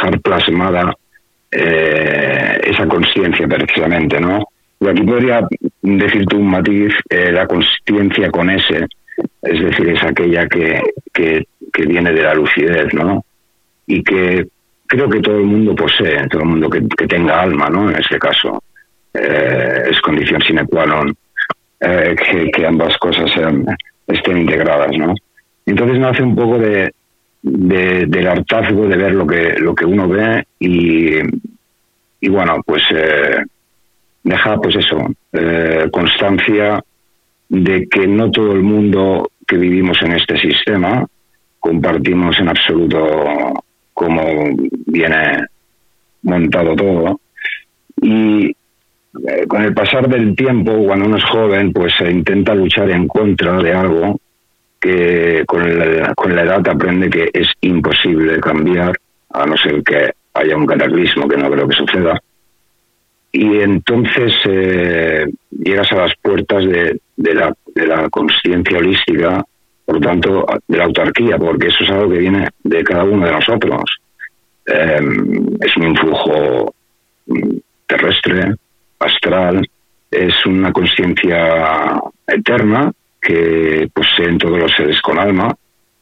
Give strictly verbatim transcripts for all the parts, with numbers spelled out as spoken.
dejar plasmada eh, esa consciencia precisamente, ¿no? Y aquí podría decirte un matiz, eh, la consciencia con S, es decir, es aquella que, que, que viene de la lucidez, ¿no? Y que creo que todo el mundo posee, todo el mundo que, que tenga alma, ¿no? En este caso, eh, es condición sine qua non eh, que, que ambas cosas sean, estén integradas, ¿no? Entonces nace un poco de, de del hartazgo de ver lo que lo que uno ve y, y bueno, pues eh, deja pues eso, eh, constancia de que no todo el mundo que vivimos en este sistema compartimos en absoluto cómo viene montado todo. Y eh, con el pasar del tiempo, cuando uno es joven, pues se intenta luchar en contra de algo que con la, con la edad aprende que es imposible cambiar, a no ser que haya un cataclismo, que no creo que suceda. Y entonces eh, llegas a las puertas de, de la, de la consciencia holística, por lo tanto, de la autarquía, porque eso es algo que viene de cada uno de nosotros. Eh, es un influjo terrestre, astral, es una consciencia eterna que poseen todos los seres con alma.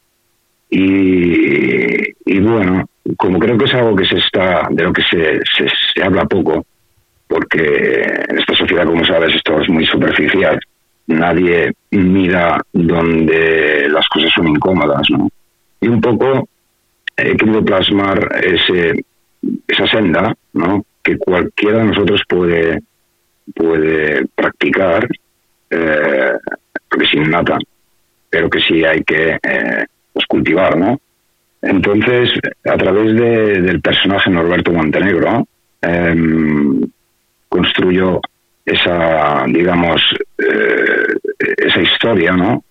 Y, y bueno, como creo que es algo que se está, de lo que se, se, se habla poco, porque en esta sociedad, como sabes, esto es muy superficial. Nadie mira donde las cosas son incómodas, ¿no? Y un poco he querido plasmar ese, esa senda, ¿no? Que cualquiera de nosotros puede, puede practicar, eh, porque es innata, pero que sí hay que eh, pues cultivar, ¿no? Entonces, a través de, del personaje Norberto Montenegro, eh, construyo esa, digamos, eh, esa historia, ¿no?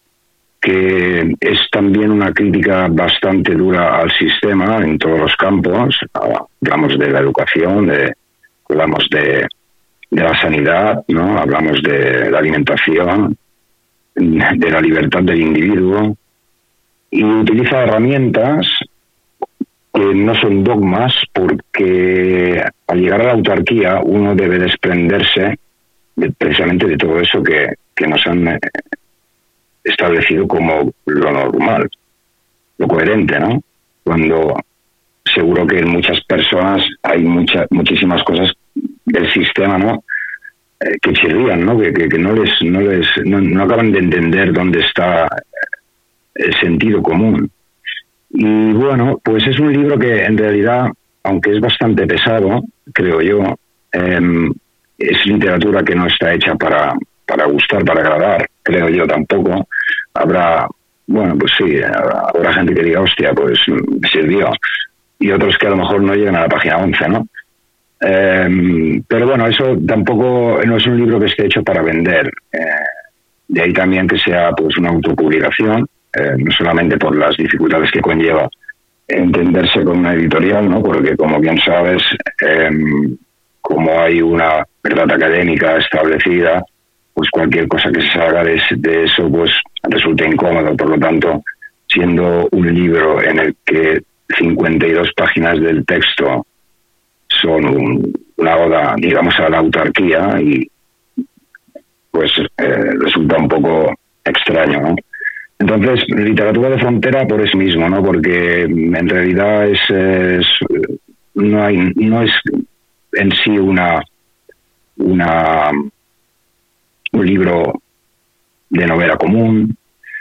Que es también una crítica bastante dura al sistema en todos los campos. Hablamos de la educación, de, hablamos de, de la sanidad, ¿no? Hablamos de la alimentación, de la libertad del individuo, y utiliza herramientas que no son dogmas, porque al llegar a la autarquía uno debe desprenderse de, precisamente de todo eso que, que nos han eh, establecido como lo normal, lo coherente, ¿no? Cuando seguro que en muchas personas hay muchas muchísimas cosas del sistema, ¿no? Eh, que chirrían, ¿no? Que, que, que no les no les no, no acaban de entender dónde está el sentido común. Y bueno, pues es un libro que en realidad, aunque es bastante pesado, creo yo, eh, es literatura que no está hecha para, para gustar, para agradar, creo yo tampoco. Habrá, bueno, pues sí, habrá, habrá gente que diga, hostia, pues me sirvió. Y otros que a lo mejor no llegan a la página once, ¿no? Eh, pero bueno, eso tampoco no es un libro que esté hecho para vender. Eh, de ahí también que sea pues una autopublicación. Eh, no solamente por las dificultades que conlleva entenderse con una editorial, ¿no? Porque como bien sabes, eh, como hay una verdad académica establecida, pues cualquier cosa que se salga de, de eso pues resulta incómodo. Por lo tanto, siendo un libro en el que cincuenta y dos páginas del texto son un, una oda, digamos, a la autarquía, y pues eh, resulta un poco extraño, ¿no? Entonces, literatura de frontera por eso mismo, ¿no? Porque en realidad es, es no hay no es en sí una una un libro de novela común.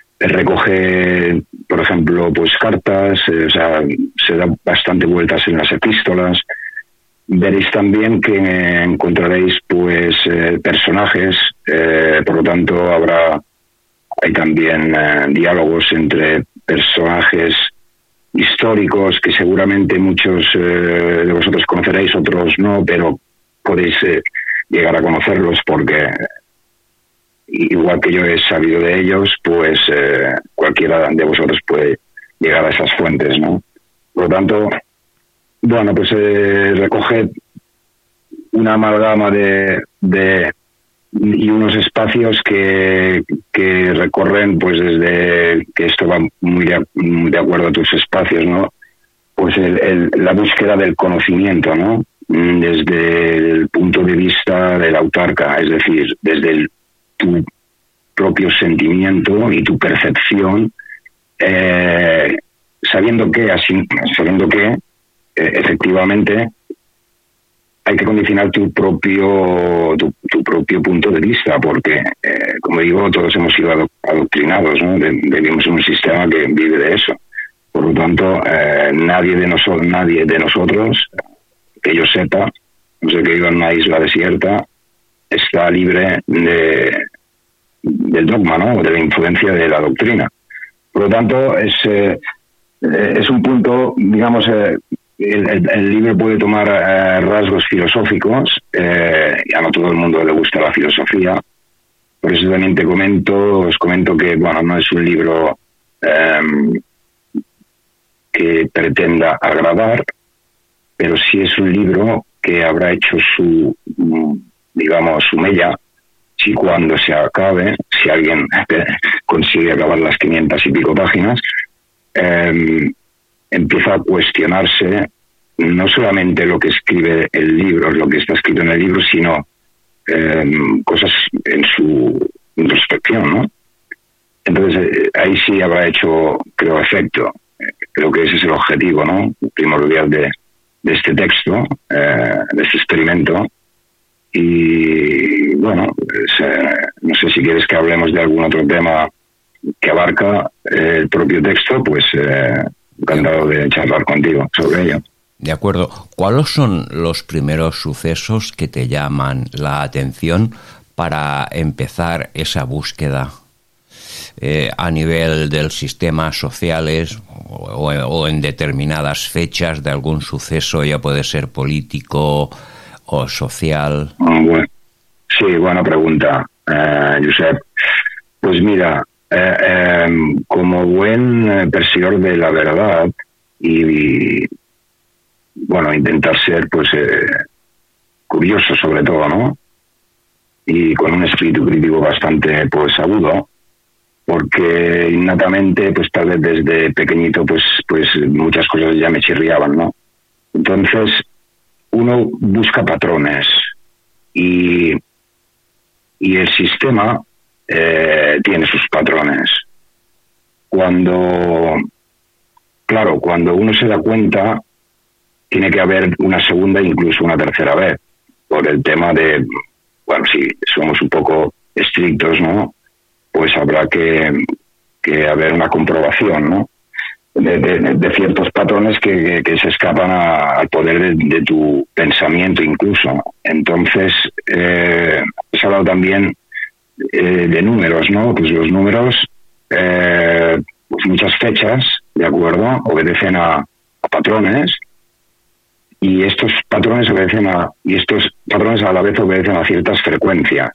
Recoge, por ejemplo, pues cartas, eh, o sea, se da bastante vueltas en las epístolas. Veréis también que encontraréis pues eh, personajes, eh, por lo tanto habrá hay también eh, diálogos entre personajes históricos que seguramente muchos eh, de vosotros conoceréis, otros no, pero podéis eh, llegar a conocerlos porque igual que yo he sabido de ellos, pues eh, cualquiera de vosotros puede llegar a esas fuentes, ¿no? Por lo tanto, bueno, pues eh, recoge una amalgama de, de y unos espacios que, que recorren pues desde que esto va muy de, muy de acuerdo a tus espacios, ¿no? pues el, el, la búsqueda del conocimiento, ¿no? Desde el punto de vista del autarca, es decir, desde el, tu propio sentimiento y tu percepción, eh, sabiendo que, así, sabiendo que eh, efectivamente hay que condicionar tu propio tu, tu propio punto de vista, porque, eh, como digo, todos hemos sido adoctrinados, ¿no? Vivimos en un sistema que vive de eso. Por lo tanto, eh, nadie de nosotros, nadie de nosotros, que yo sepa, no sé que viva en una isla desierta, está libre de, del dogma, ¿no? De la influencia de la doctrina. Por lo tanto, es, eh, es un punto, digamos, eh, el, el, el libro puede tomar eh, rasgos filosóficos, eh, y a no todo el mundo le gusta la filosofía, por eso también te comento, os comento que, bueno, no es un libro eh, que pretenda agradar, pero sí es un libro que habrá hecho su, digamos, su mella, si cuando se acabe, si alguien consigue acabar las quinientas y pico páginas, eh, empieza a cuestionarse no solamente lo que escribe el libro, lo que está escrito en el libro, sino eh, cosas en su introspección, ¿no? Entonces, eh, ahí sí habrá hecho, creo, efecto. Creo que ese es el objetivo, ¿no? Primordial de, de este texto, eh, de este experimento. Y bueno, pues, eh, no sé si quieres que hablemos de algún otro tema que abarca eh, el propio texto, pues eh, encantado de charlar contigo sobre ello. De acuerdo. ¿Cuáles son los primeros sucesos que te llaman la atención para empezar esa búsqueda? Eh, a nivel del sistema sociales o, o en determinadas fechas de algún suceso, ya puede ser político o social. Bueno, sí, buena pregunta, eh, Josep. Pues mira, eh, eh, como buen perseguidor de la verdad y, y bueno, intentar ser pues eh, curioso sobre todo, ¿no? Y con un espíritu crítico bastante pues agudo, porque innatamente, pues tal vez desde pequeñito, pues pues muchas cosas ya me chirriaban, ¿no? Entonces, uno busca patrones y, y el sistema eh, tiene sus patrones. Cuando, claro, cuando uno se da cuenta, tiene que haber una segunda e incluso una tercera vez, por el tema de, bueno, si somos un poco estrictos, ¿no? Pues habrá que, que haber una comprobación, ¿no? De, de, de ciertos patrones que, que, que se escapan a, al poder de, de tu pensamiento incluso. Entonces, eh, has hablado también eh, de números, ¿no? Pues los números, eh, pues muchas fechas, ¿de acuerdo? Obedecen a, a patrones, y estos patrones obedecen a, y estos patrones a la vez obedecen a ciertas frecuencias.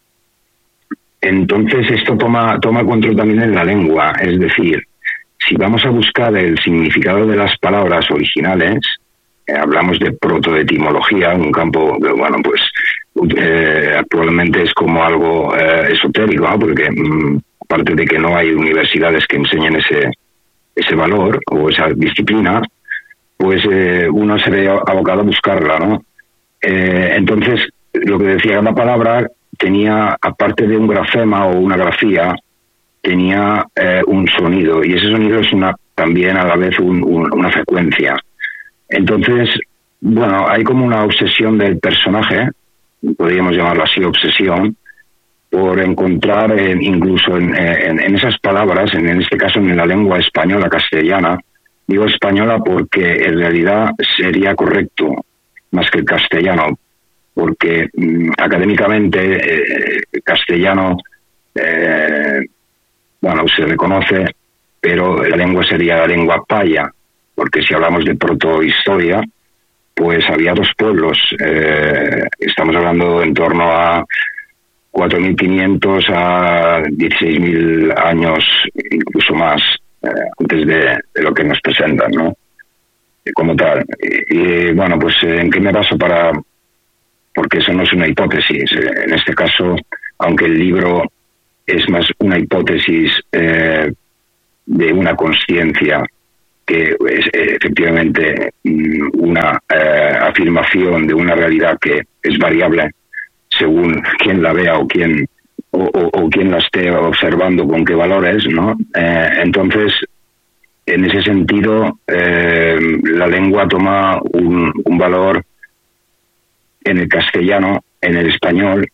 Entonces esto toma, toma control también en la lengua, es decir, si vamos a buscar el significado de las palabras originales, eh, hablamos de protoetimología, un campo, bueno, pues eh, actualmente es como algo eh, esotérico, ¿no? Porque mm, aparte de que no hay universidades que enseñen ese, ese valor o esa disciplina, pues eh, uno se ve abocado a buscarla, ¿no? Eh, entonces, lo que decía cada palabra tenía, aparte de un grafema o una grafía, tenía eh, un sonido, y ese sonido es una también a la vez un, un, una frecuencia. Entonces, bueno, hay como una obsesión del personaje, podríamos llamarlo así, obsesión, por encontrar eh, incluso en, en, en esas palabras, en, en este caso en la lengua española castellana. Digo española porque en realidad sería correcto más que el castellano, porque mmm, académicamente eh, castellano eh, bueno, se reconoce, pero la lengua sería la lengua paya, porque si hablamos de protohistoria, pues había dos pueblos, eh, estamos hablando en torno a cuatro mil quinientos a dieciséis mil años, incluso más, eh, antes de, de lo que nos presentan, ¿no? Como tal. Y, y bueno, pues ¿en qué me baso para...? Porque eso no es una hipótesis. En este caso, aunque el libro es más una hipótesis eh, de una consciencia que es eh, efectivamente una eh, afirmación de una realidad que es variable según quien la vea o quien o, o, o quien la esté observando con qué valores, ¿no? Eh, entonces, en ese sentido, eh, la lengua toma un, un valor en el castellano, en el español,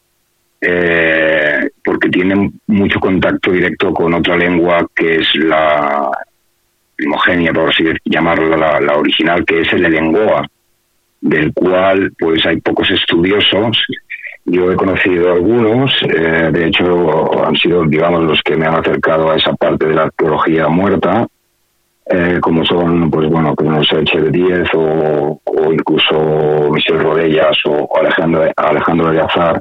eh, porque tiene mucho contacto directo con otra lengua que es la primogenia, por así llamarla, la, la original, que es el elengoa, del cual pues hay pocos estudiosos. Yo he conocido algunos, eh, de hecho han sido, digamos, los que me han acercado a esa parte de la arqueología muerta, eh, como son, pues bueno, como los H D diez o, o incluso Michel Rodellas o Alejandro, Alejandro de Azar,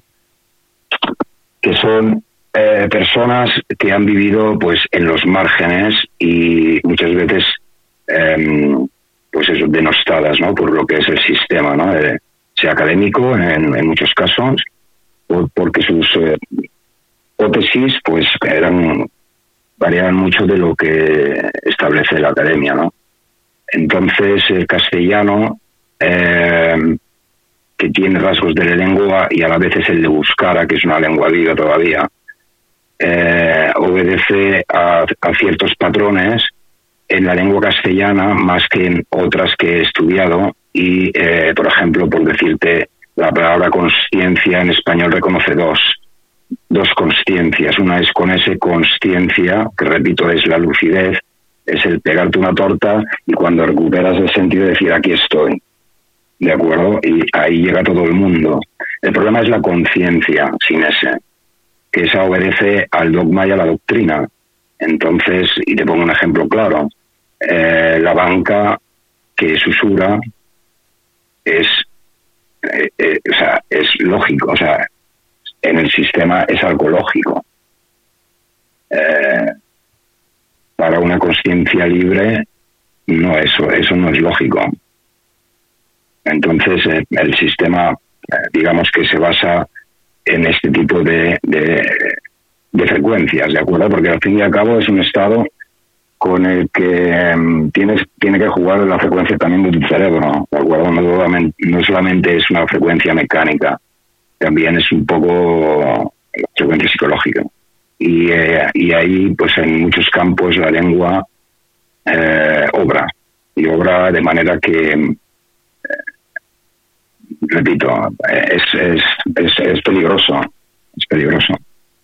que son eh, personas que han vivido pues en los márgenes y muchas veces eh, pues eso, denostadas, ¿no?, por lo que es el sistema, ¿no?, eh, sea académico en, en muchos casos, por, porque sus eh, hipótesis pues eran variaban mucho de lo que establece la academia, ¿no? Entonces el castellano, eh, que tiene rasgos de la lengua y a la vez es el de euskara, que es una lengua viva todavía, eh, obedece a, a ciertos patrones en la lengua castellana más que en otras que he estudiado y, eh, por ejemplo, por decirte, la palabra consciencia en español reconoce dos, dos consciencias. Una es con ese consciencia, que repito, es la lucidez, es el pegarte una torta y cuando recuperas el sentido decir aquí estoy, ¿de acuerdo? Y ahí llega todo el mundo. El problema es la conciencia sin ese, que esa obedece al dogma y a la doctrina. Entonces, y te pongo un ejemplo claro, eh, la banca que susura es, eh, eh, o sea, es lógico, o sea, en el sistema es algo lógico. Eh, para una conciencia libre, no, eso, eso no es lógico. Entonces, eh, el sistema, eh, digamos que se basa en este tipo de, de, de frecuencias, ¿de acuerdo? Porque al fin y al cabo es un estado con el que um, tienes tiene que jugar la frecuencia también de tu cerebro, ¿de acuerdo? No solamente, no solamente es una frecuencia mecánica, también es un poco frecuencia psicológica. Y, eh, y ahí, pues en muchos campos, la lengua eh, obra, y obra de manera que, eh, repito, es, es, es, es peligroso, es peligroso.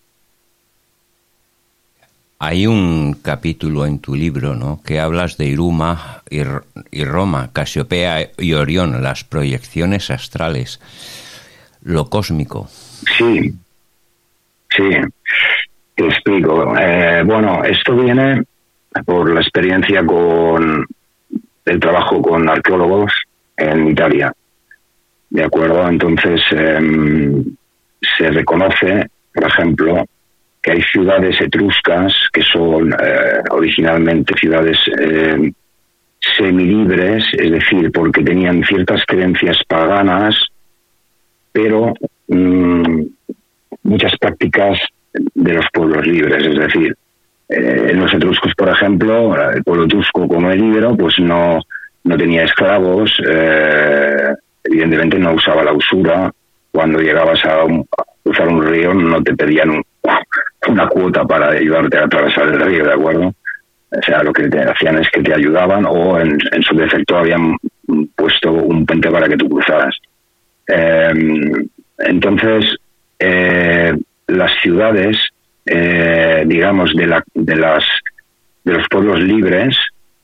Hay un capítulo en tu libro, ¿no?, que hablas de Iruma y, y Roma, Casiopea y Orión, las proyecciones astrales, lo cósmico. Sí, sí, te explico. Eh, bueno, esto viene por la experiencia con el trabajo con arqueólogos en Italia, ¿de acuerdo? Entonces, eh, se reconoce, por ejemplo, que hay ciudades etruscas que son eh, originalmente ciudades eh, semilibres, es decir, porque tenían ciertas creencias paganas, pero mmm, muchas prácticas de los pueblos libres, es decir, eh, en los etruscos, por ejemplo, el pueblo etrusco como el ibero, pues no, no tenía esclavos, eh, evidentemente no usaba la usura, cuando llegabas a, un, a cruzar un río no te pedían un, una cuota para ayudarte a atravesar el río, ¿de acuerdo? O sea, lo que te hacían es que te ayudaban o en, en su defecto habían puesto un puente para que tú cruzaras. Eh, entonces, eh, las ciudades, eh, digamos, de, la, de, las, de los pueblos libres,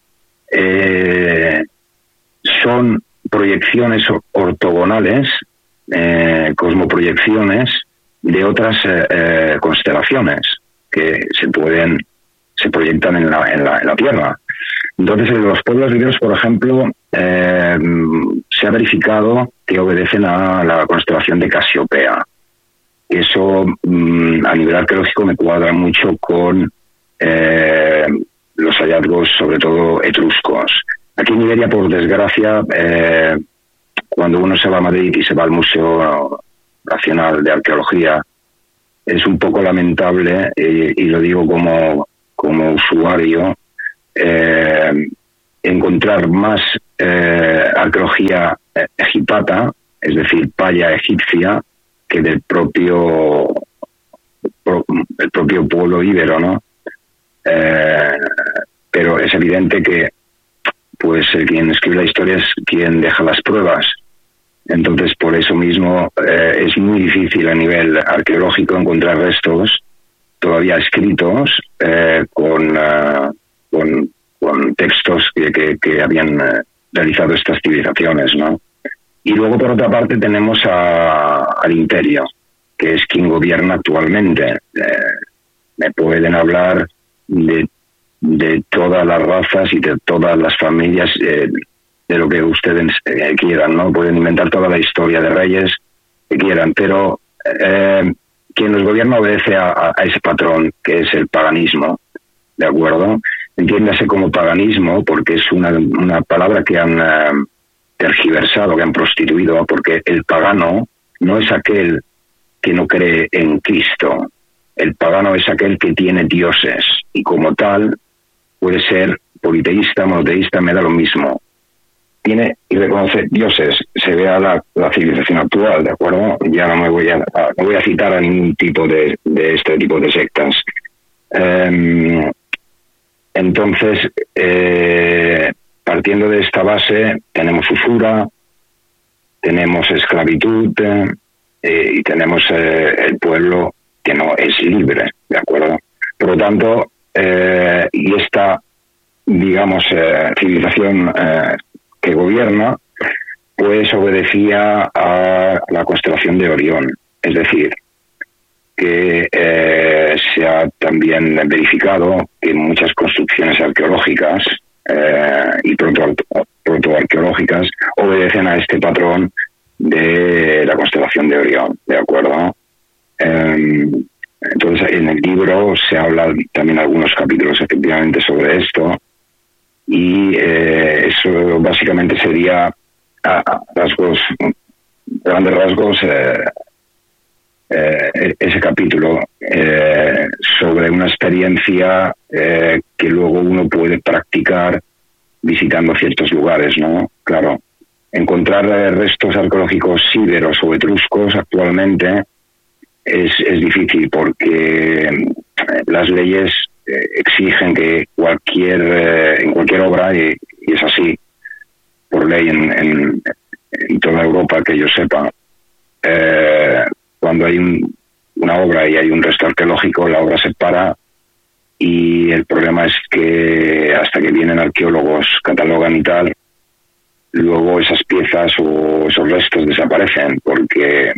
eh, son proyecciones ortogonales, eh, cosmoproyecciones de otras eh, eh, constelaciones que se pueden se proyectan en la, en la, en la Tierra. Entonces, en los pueblos libres, por ejemplo, eh, se ha verificado que obedecen a la constelación de Casiopea. Eso, mm, a nivel arqueológico, me cuadra mucho con eh, los hallazgos, sobre todo etruscos. Aquí en Iberia, por desgracia, eh, cuando uno se va a Madrid y se va al Museo Nacional de Arqueología, es un poco lamentable, eh, y lo digo como, como usuario, eh, encontrar más eh, arqueología egipata, es decir, paya egipcia, que del propio pro, el propio pueblo íbero, ¿no? Eh, pero es evidente que pues el quien escribe la historia es quien deja las pruebas. Entonces, por eso mismo eh, es muy difícil a nivel arqueológico encontrar restos todavía escritos eh, con, uh, con con textos que, que, que habían eh, realizado estas civilizaciones, ¿no? Y luego, por otra parte, tenemos a, al Imperio, que es quien gobierna actualmente. Eh, me pueden hablar de, de todas las razas y de todas las familias, eh, de lo que ustedes eh, quieran, ¿no? Pueden inventar toda la historia de reyes que quieran, pero eh, quien los gobierna obedece a, a ese patrón, que es el paganismo, ¿de acuerdo? Entiéndase como paganismo porque es una, una palabra que han uh, tergiversado, que han prostituido, porque el pagano no es aquel que no cree en Cristo. El pagano es aquel que tiene dioses y como tal puede ser politeísta, monoteísta, me da lo mismo. Tiene y reconoce dioses. Se ve a la, la civilización actual, ¿de acuerdo? Ya no me voy a, a no voy a citar a ningún tipo de, de este tipo de sectas. Um, Entonces, eh, partiendo de esta base, tenemos usura, tenemos esclavitud eh, y tenemos eh, el pueblo que no es libre, ¿de acuerdo? Por lo tanto, eh, y esta, digamos, eh, civilización eh, que gobierna, pues obedecía a la constelación de Orión, es decir, que eh, se ha también verificado que muchas construcciones arqueológicas eh, y protoarqueológicas obedecen a este patrón de la constelación de Orión, ¿de acuerdo? Eh, entonces, en el libro se habla también algunos capítulos efectivamente sobre esto y eh, eso básicamente sería a, a rasgos, grandes rasgos, eh, Eh, ese capítulo eh, sobre una experiencia eh, que luego uno puede practicar visitando ciertos lugares, ¿no? Claro, encontrar eh, restos arqueológicos íberos o etruscos actualmente es, es difícil porque eh, las leyes eh, exigen que cualquier eh, en cualquier obra, y, y es así por ley en, en, en toda Europa que yo sepa, eh, cuando hay un, una obra y hay un resto arqueológico, la obra se para y el problema es que hasta que vienen arqueólogos, catalogan y tal, luego esas piezas o esos restos desaparecen porque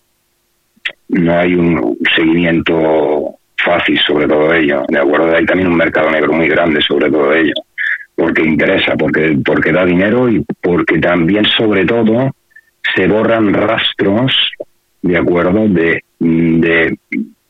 no hay un seguimiento fácil sobre todo ello, ¿de acuerdo? Hay también un mercado negro muy grande sobre todo ello, porque interesa, porque, porque da dinero y porque también, sobre todo, se borran rastros, de acuerdo, de, de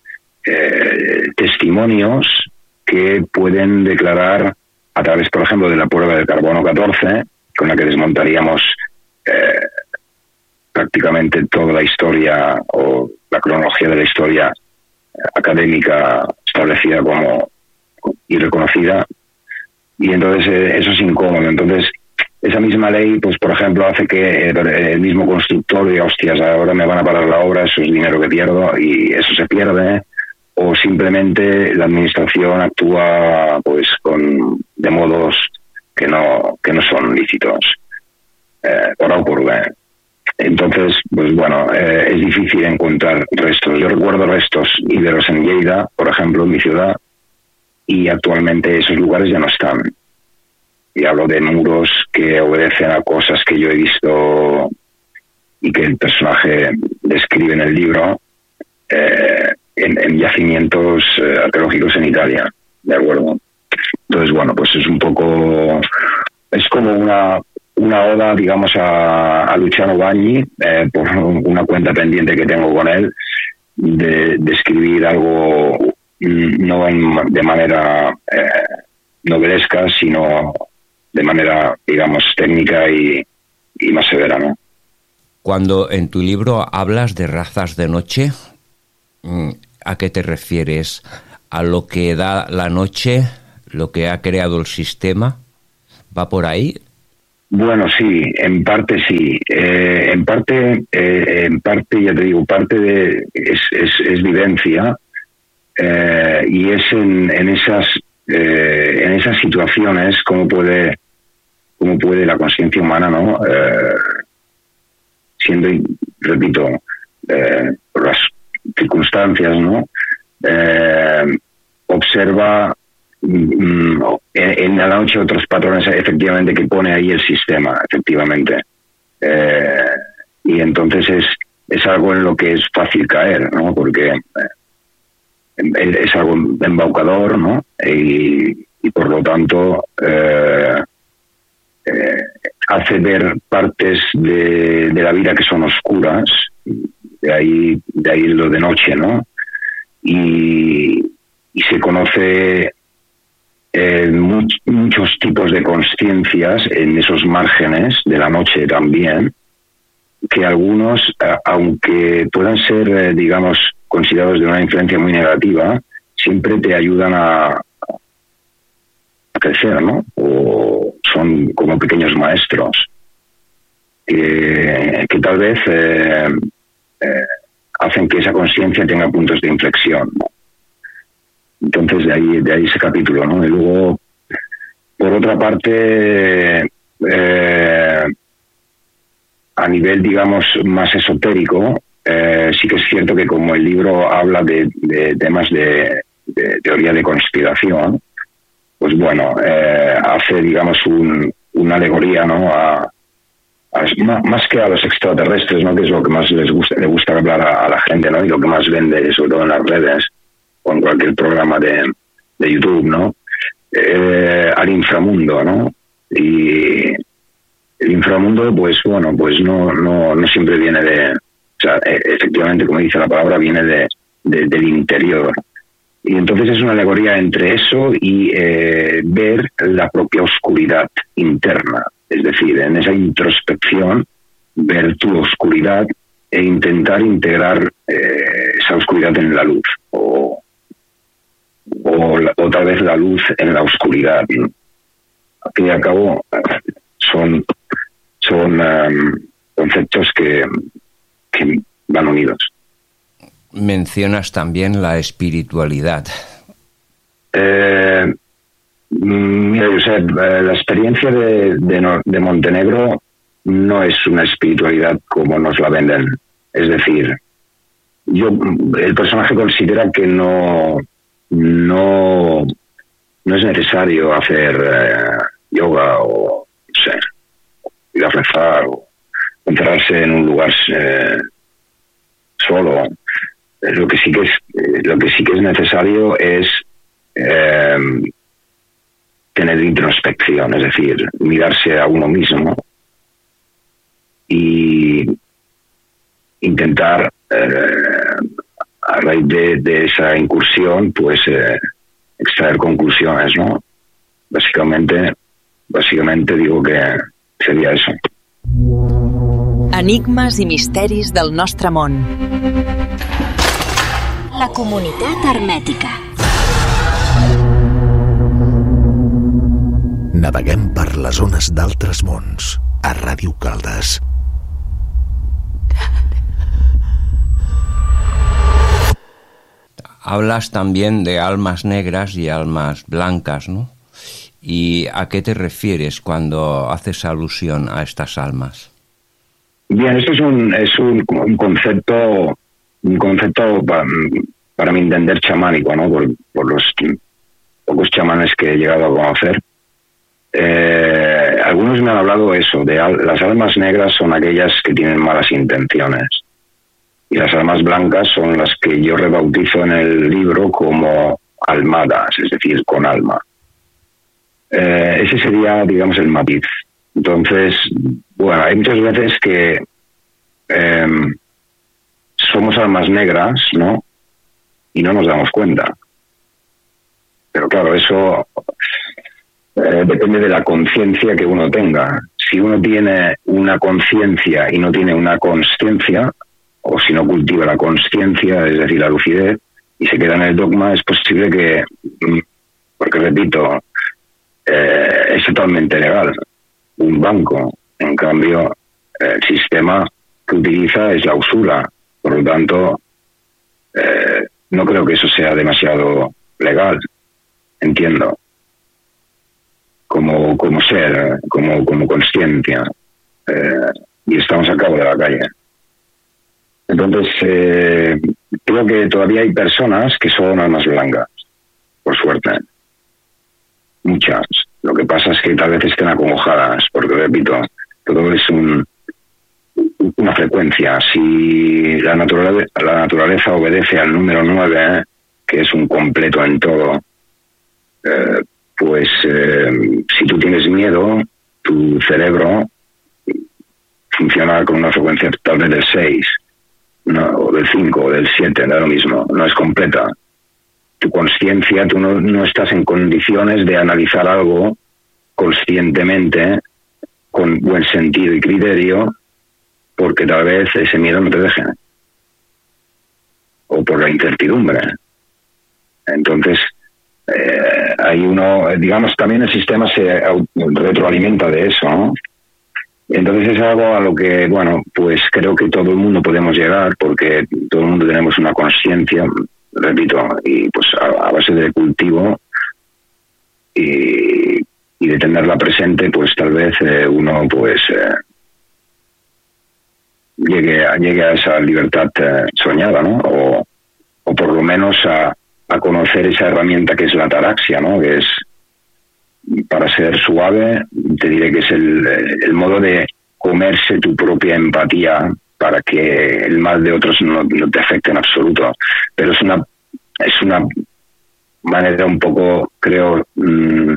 eh, testimonios que pueden declarar a través, por ejemplo, de la prueba del carbono catorce, con la que desmontaríamos eh, prácticamente toda la historia o la cronología de la historia académica establecida como y reconocida, y entonces eh, eso es incómodo. Entonces esa misma ley, pues por ejemplo, hace que el mismo constructor diga, hostias, ahora me van a parar la obra, eso es dinero que pierdo, y eso se pierde, o simplemente la administración actúa pues con de modos que no que no son lícitos, eh, por A o por B. Entonces, pues bueno, eh, es difícil encontrar restos. Yo recuerdo restos íberos en Lleida, por ejemplo, en mi ciudad, y actualmente esos lugares ya no están. Y hablo de muros que obedecen a cosas que yo he visto y que el personaje describe en el libro eh, en, en yacimientos eh, arqueológicos en Italia, ¿de acuerdo? Entonces, bueno, pues es un poco... es como una, una oda, digamos, a, a Luciano Bagni, eh, por una cuenta pendiente que tengo con él, de, de escribir algo no en, de manera eh, novelesca, sino de manera, digamos, técnica y, y más severa, ¿no? Cuando en tu libro hablas de razas de noche, ¿a qué te refieres? ¿A lo que da la noche, lo que ha creado el sistema ¿Va por ahí? Bueno, sí, en parte sí. Eh, en parte, eh, en parte, ya te digo, parte de es, es, es vivencia eh, y es en, en esas eh, en esas situaciones cómo puede cómo puede la conciencia humana, ¿no? Eh, siendo, repito, eh, por las circunstancias, ¿no? Eh, observa mm, en, en la noche otros patrones efectivamente que pone ahí el sistema, efectivamente. Eh, y entonces es, es algo en lo que es fácil caer, ¿no? Porque eh, es algo embaucador, ¿no? Y, y por lo tanto eh, eh, hace ver partes de, de la vida que son oscuras, de ahí, de ahí lo de noche, ¿no? Y, y se conoce eh, much, muchos tipos de conciencias en esos márgenes de la noche también, que algunos, aunque puedan ser, eh, digamos, considerados de una influencia muy negativa, siempre te ayudan a, a crecer, ¿no? O son como pequeños maestros que, que tal vez eh, eh, hacen que esa conciencia tenga puntos de inflexión, ¿no? Entonces de ahí de ahí ese capítulo, ¿no? Y luego, por otra parte, eh, a nivel, digamos, más esotérico, eh, sí que es cierto que como el libro habla de, de temas de, de teoría de conspiración, pues bueno, eh, hace, digamos, un, una alegoría, ¿no? A, a, más que a los extraterrestres, ¿no? Que es lo que más les gusta, le gusta hablar a, a la gente, ¿no? Y lo que más vende, sobre todo en las redes o en cualquier programa de, de YouTube, ¿no? Eh, al inframundo, ¿no? Y el inframundo, pues bueno, pues no, no, no siempre viene de, o sea, efectivamente, como dice la palabra, viene de, de del interior. Y entonces es una alegoría entre eso y eh, ver la propia oscuridad interna. Es decir, en esa introspección, ver tu oscuridad e intentar integrar eh, esa oscuridad en la luz. O, o, o tal vez la luz en la oscuridad, ¿no? Al fin y al cabo, son, son um, conceptos que, que van unidos. Mencionas también la espiritualidad. Eh, mira, Josep, la experiencia de, de, de Montenegro no es una espiritualidad como nos la venden. Es decir, yo el personaje considera que no, no, no es necesario hacer eh, yoga o, no sé, ir a rezar o encerrarse en un lugar eh, solo. Lo que sí que es lo que sí que es necesario es eh, tener introspección, es decir, mirarse a uno mismo y intentar eh, a raíz de, de esa incursión, pues eh, extraer conclusiones, ¿no? Básicamente, básicamente digo que sería eso. Enigmes i misteris del nostre món. La comunitat hermètica. Naveguem per les ones d'altres mons a Ràdio Caldes. Hablas también de almas negras y almas blancas, ¿no? ¿Y a qué te refieres cuando haces alusión a estas almas? Bien, esto es un, es un, un concepto, un concepto para, para mi entender chamánico, ¿no? Por, por los pocos chamanes que he llegado a conocer. Eh, algunos me han hablado eso, de al, las almas negras son aquellas que tienen malas intenciones y las almas blancas son las que yo rebautizo en el libro como almadas, es decir, con alma. Eh, ese sería, digamos, el matiz. Entonces, bueno, hay muchas veces que eh, somos almas negras, ¿no? Y no nos damos cuenta. Pero claro, eso eh, depende de la conciencia que uno tenga. Si uno tiene una conciencia y no tiene una consciencia, o si no cultiva la consciencia, es decir, la lucidez, y se queda en el dogma, es posible que, porque repito, eh, es totalmente legal. Un banco, en cambio, el sistema que utiliza es la usura. Por lo tanto, eh, no creo que eso sea demasiado legal, entiendo, como, como ser, como, como consciencia. Eh, y estamos a cabo de la calle. Entonces, eh, creo que todavía hay personas que son almas blancas, por suerte. Muchas. Lo que pasa es que tal vez estén acongojadas, porque, repito, todo es un, una frecuencia. Si la naturaleza, la naturaleza obedece al número nueve, que es un completo en todo, eh, pues eh, si tú tienes miedo, tu cerebro funciona con una frecuencia tal vez del seis, no, o del cinco, o del siete, da lo mismo, no es completa. Tu consciencia, tú no, no estás en condiciones de analizar algo conscientemente, con buen sentido y criterio, porque tal vez ese miedo no te deje, o por la incertidumbre. Entonces, eh, hay uno, digamos, también el sistema se retroalimenta de eso, ¿no? Entonces es algo a lo que, bueno, pues creo que todo el mundo podemos llegar, porque todo el mundo tenemos una conciencia, repito, y pues a, a base de cultivo y, y de tenerla presente, pues tal vez eh, uno pues eh, llegue, a, llegue a esa libertad eh, soñada, ¿no? O, o por lo menos a, a conocer esa herramienta que es la ataraxia, ¿no? Que es, para ser suave, te diré que es el, el modo de comerse tu propia empatía para que el mal de otros no, no te afecte en absoluto. Pero es una es una manera un poco, creo, mmm,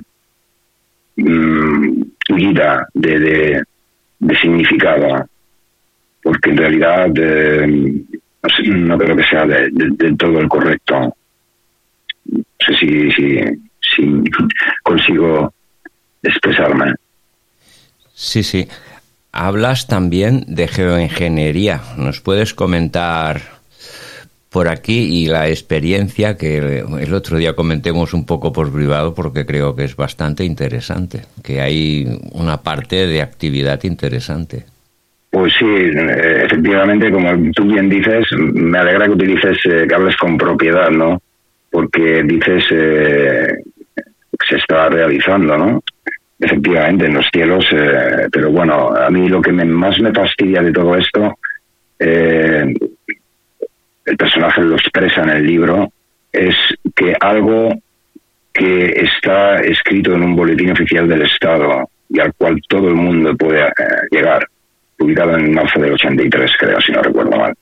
mmm, tullida de, de, de significado, porque en realidad eh, no, sé, no creo que sea del de, de todo el correcto. No sé si... si si consigo expresarme. Sí, sí. Hablas también de geoingeniería. ¿Nos puedes comentar por aquí y la experiencia que el otro día comentemos un poco por privado, porque creo que es bastante interesante, que hay una parte de actividad interesante? Pues sí, efectivamente, como tú bien dices, me alegra que utilices, eh, que hables con propiedad, ¿no? Porque dices eh, que se está realizando, ¿no? Efectivamente, en los cielos, eh, pero bueno, a mí lo que me, más me fastidia de todo esto, eh, el personaje lo expresa en el libro, es que algo que está escrito en un boletín oficial del Estado y al cual todo el mundo puede eh, llegar, publicado en marzo del ochenta y tres, creo, si no recuerdo mal,